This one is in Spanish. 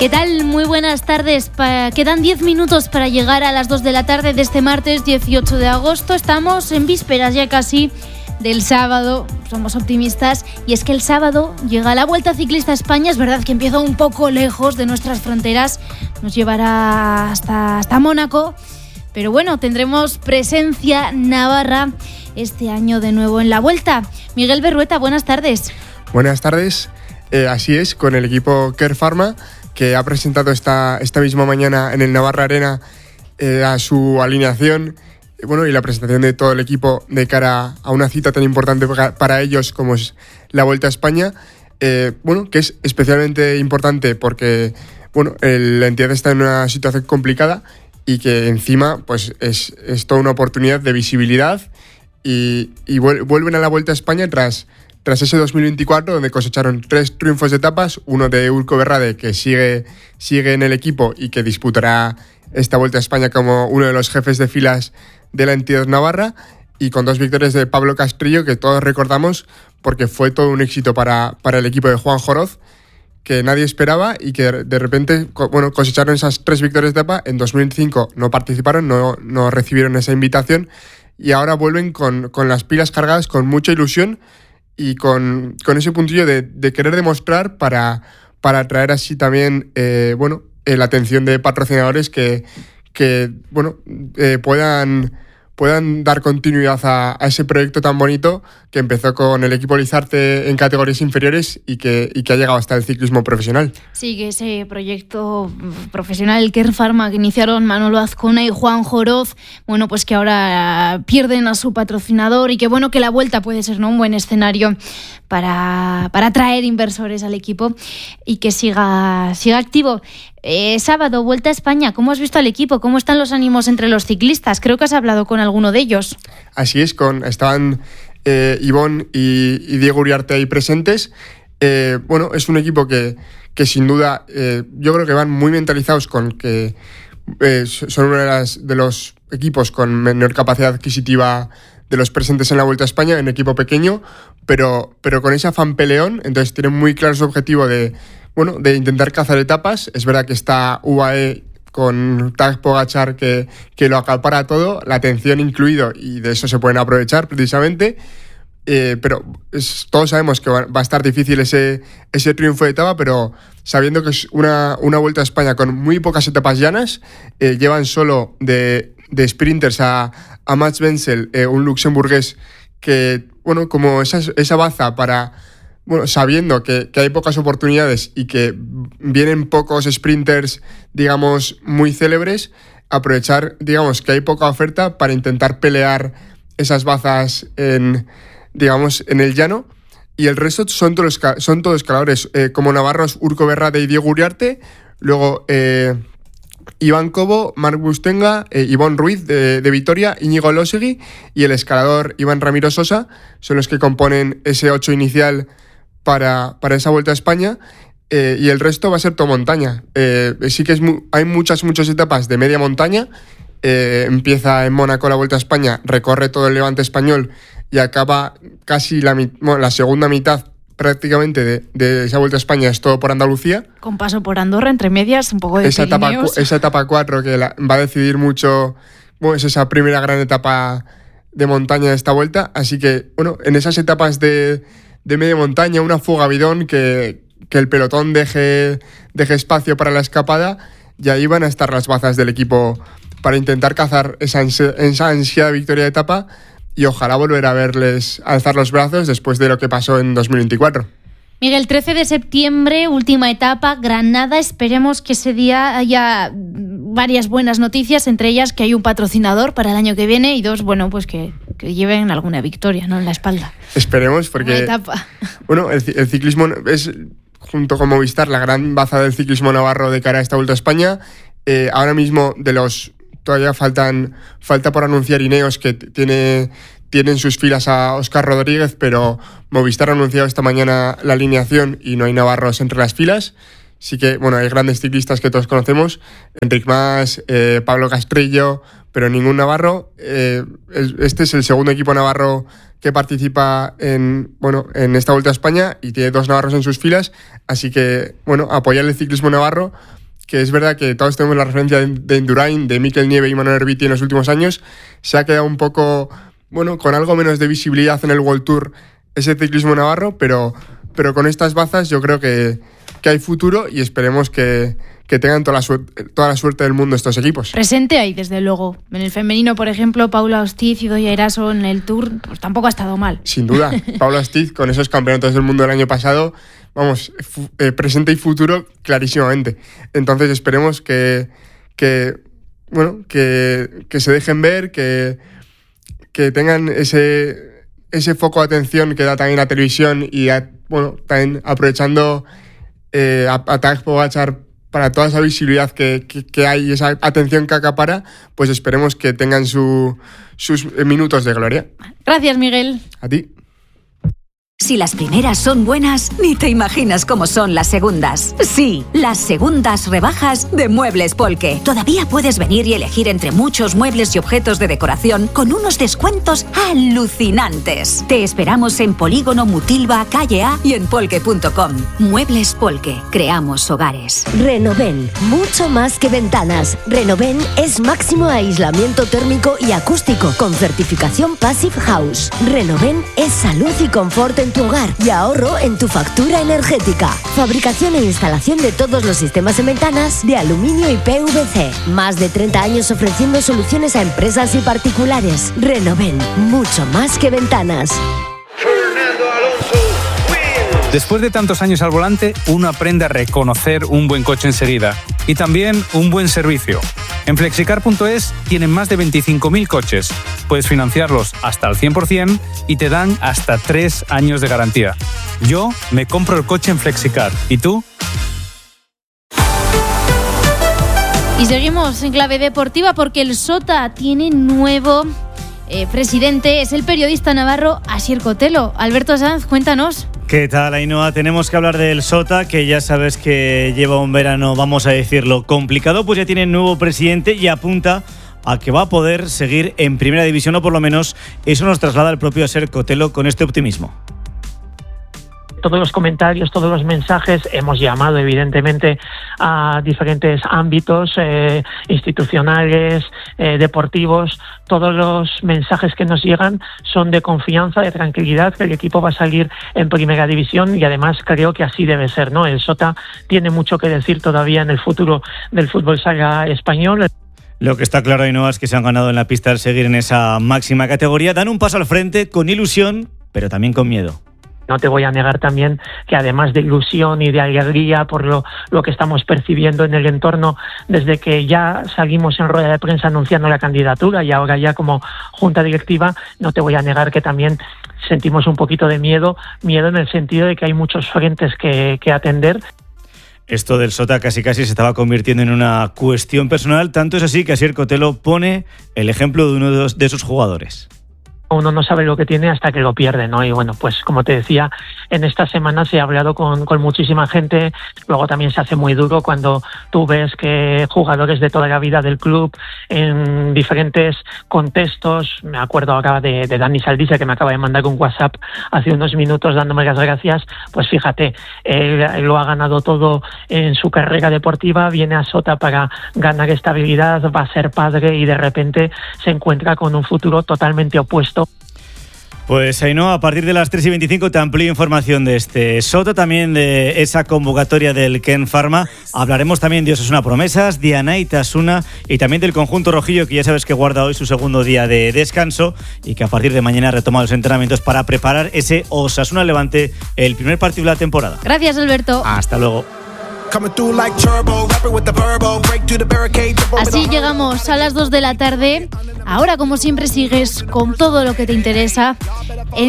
¿Qué tal? Muy buenas tardes. Quedan 10 minutos para llegar a las 2 de la tarde de este martes 18 de agosto. Estamos en vísperas ya casi del sábado. Somos optimistas y es que el sábado llega la Vuelta Ciclista a España. Es verdad que empieza un poco lejos de nuestras fronteras. Nos llevará hasta Mónaco. Pero bueno, tendremos presencia navarra este año de nuevo en la Vuelta. Miguel Berrueta, buenas tardes. Buenas tardes. Así es, con el equipo Care Pharma, que ha presentado esta misma mañana en el Navarra Arena a su alineación y la presentación de todo el equipo de cara a una cita tan importante para ellos como es la Vuelta a España, que es especialmente importante porque la entidad está en una situación complicada y que encima pues es toda una oportunidad de visibilidad y vuelven a la Vuelta a España tras ese 2024 donde cosecharon 3 triunfos de etapas, uno de Urco Berrade que sigue en el equipo y que disputará esta Vuelta a España como uno de los jefes de filas de la entidad navarra, y con 2 victorias de Pablo Castrillo que todos recordamos porque fue todo un éxito para el equipo de Juan Joroz, que nadie esperaba y que de repente cosecharon esas 3 victorias de etapa. En 2005 no participaron, no recibieron esa invitación y ahora vuelven con las pilas cargadas, con mucha ilusión y con ese puntillo de querer demostrar para atraer así también la atención de patrocinadores que puedan dar continuidad a ese proyecto tan bonito que empezó con el equipo Lizarte en categorías inferiores y que ha llegado hasta el ciclismo profesional. Sí, que ese proyecto profesional, el Care Pharma, que iniciaron Manolo Azcona y Juan Joroz, pues que ahora pierden a su patrocinador y que que la Vuelta puede ser un buen escenario para atraer inversores al equipo y que siga activo. Sábado, Vuelta a España. ¿Cómo has visto al equipo? ¿Cómo están los ánimos entre los ciclistas? Creo que has hablado con alguno de ellos. Así es, estaban Ivonne y Diego Uriarte ahí presentes. Es un equipo que sin duda yo creo que van muy mentalizados con que son uno de los equipos con menor capacidad adquisitiva de los presentes en la Vuelta a España, en equipo pequeño, pero con ese afán peleón. Entonces tienen muy claro su objetivo de intentar cazar etapas. Es verdad que está UAE con Tadej Pogačar que lo acapara todo, la atención incluido, y de eso se pueden aprovechar precisamente. Pero todos sabemos que va a estar difícil ese triunfo de etapa, pero sabiendo que es una Vuelta a España con muy pocas etapas llanas, llevan solo de sprinters a Mats Wenzel, un luxemburgués que, como esa baza para... sabiendo que hay pocas oportunidades y que vienen pocos sprinters, digamos, muy célebres, aprovechar, digamos, que hay poca oferta para intentar pelear esas bazas en el llano. Y el resto son todos escaladores, como navarros Urco Berrade y Diego Uriarte, luego Iván Cobo, Marc Bustenga, Ivonne Ruiz de Vitoria, Íñigo Elósegui y el escalador Iván Ramiro Sosa son los que componen ese 8 inicial para esa Vuelta a España, y el resto va a ser todo montaña. Sí que hay muchas etapas de media montaña. Empieza en Mónaco la Vuelta a España, recorre todo el Levante español y acaba casi la segunda mitad prácticamente de esa Vuelta a España es todo por Andalucía. Con paso por Andorra, entre medias, un poco de Pirineos. Esa etapa 4 que va a decidir mucho, es esa primera gran etapa de montaña de esta Vuelta. Así que, en esas etapas de media montaña, una fuga bidón, que el pelotón deje espacio para la escapada, y ahí van a estar las bazas del equipo para intentar cazar esa ansiada victoria de etapa y ojalá volver a verles alzar los brazos después de lo que pasó en 2024. Miguel, 13 de septiembre, última etapa, Granada. Esperemos que ese día haya varias buenas noticias, entre ellas que hay un patrocinador para el año que viene y 2, que lleven alguna victoria, ¿no?, en la espalda. Esperemos, porque etapa. El ciclismo es, junto con Movistar, la gran baza del ciclismo navarro de cara a esta Vuelta a España. Ahora mismo todavía falta por anunciar Ineos, que tienen sus filas a Óscar Rodríguez, pero Movistar ha anunciado esta mañana la alineación y no hay navarros entre las filas. Sí que, hay grandes ciclistas que todos conocemos: Enric Mas, Pablo Castrillo, pero ningún navarro. Este es el segundo equipo navarro que participa en esta Vuelta a España y tiene 2 navarros en sus filas, así que, apoyar el ciclismo navarro, que es verdad que todos tenemos la referencia de Indurain, de Mikel Nieve y Manuel Herbiti en los últimos años. Se ha quedado un poco, con algo menos de visibilidad en el World Tour ese ciclismo navarro, pero con estas bazas yo creo que hay futuro y esperemos que tengan toda la suerte del mundo estos equipos. Presente hay, desde luego. En el femenino, por ejemplo, Paula Ostiz y Doia Eraso en el Tour, pues tampoco ha estado mal. Sin duda. Paula Ostiz, con esos campeonatos del mundo del año pasado, presente y futuro clarísimamente. Entonces esperemos que se dejen ver, que tengan ese foco de atención que da también la televisión y también aprovechando a Tadej Pogačar para toda esa visibilidad que hay y esa atención que acapara, pues esperemos que tengan sus minutos de gloria. Gracias, Miguel. A ti. Si las primeras son buenas, ni te imaginas cómo son las segundas. Sí, las segundas rebajas de Muebles Polke. Todavía puedes venir y elegir entre muchos muebles y objetos de decoración con unos descuentos alucinantes. Te esperamos en Polígono Mutilva, Calle A y en polke.com. Muebles Polke. Creamos hogares. Renoven. Mucho más que ventanas. Renoven es máximo aislamiento térmico y acústico con certificación Passive House. Renoven es salud y confort en tu hogar y ahorro en tu factura energética. Fabricación e instalación de todos los sistemas en ventanas de aluminio y PVC. Más de 30 años ofreciendo soluciones a empresas y particulares. Renoven, mucho más que ventanas. Después de tantos años al volante, uno aprende a reconocer un buen coche enseguida y también un buen servicio. En Flexicar.es tienen más de 25.000 coches. Puedes financiarlos hasta al 100% y te dan hasta 3 años de garantía. Yo me compro el coche en Flexicar. ¿Y tú? Y seguimos en clave deportiva porque el Sota tiene nuevo presidente. Es el periodista navarro Asier Cotelo. Alberto Sanz, cuéntanos. ¿Qué tal, Ainhoa? Tenemos que hablar del Sota, que ya sabes que lleva un verano, vamos a decirlo, complicado, pues ya tiene nuevo presidente y apunta a que va a poder seguir en primera división, o por lo menos eso nos traslada el propio Asier Cotelo con este optimismo. Todos los comentarios, todos los mensajes, hemos llamado evidentemente a diferentes ámbitos institucionales, deportivos. Todos los mensajes que nos llegan son de confianza, de tranquilidad, que el equipo va a salir en primera división y además creo que así debe ser, ¿no? El Sota tiene mucho que decir todavía en el futuro del fútbol sala español. Lo que está claro, Ainhoa, es que se han ganado en la pista al seguir en esa máxima categoría. Dan un paso al frente con ilusión, pero también con miedo. No te voy a negar también que además de ilusión y de alegría por lo que estamos percibiendo en el entorno desde que ya salimos en rueda de prensa anunciando la candidatura y ahora ya como junta directiva, no te voy a negar que también sentimos un poquito de miedo en el sentido de que hay muchos frentes que atender. Esto del Sota casi se estaba convirtiendo en una cuestión personal, tanto es así que Asier Cotelo pone el ejemplo de uno de sus jugadores. Uno no sabe lo que tiene hasta que lo pierde, ¿no? Y bueno, pues como te decía, en esta semana se ha hablado con muchísima gente. Luego también se hace muy duro cuando tú ves que jugadores de toda la vida del club en diferentes contextos, me acuerdo ahora de Dani Saldice, que me acaba de mandar un WhatsApp hace unos minutos dándome las gracias. Pues fíjate, él lo ha ganado todo en su carrera deportiva, viene a Sota para ganar estabilidad, va a ser padre y de repente se encuentra con un futuro totalmente opuesto. Pues Ainhoa, a partir de las 3:25 te amplío información de este Sota, también de esa convocatoria del Ken Pharma. Hablaremos también de Osasuna Promesas, de Anaitasuna y también del conjunto rojillo, que ya sabes que guarda hoy su segundo día de descanso y que a partir de mañana retoma los entrenamientos para preparar ese Osasuna Levante, el primer partido de la temporada. Gracias, Alberto. Hasta luego. Así llegamos a las 2 de la tarde. Ahora, como siempre, sigues con todo lo que te interesa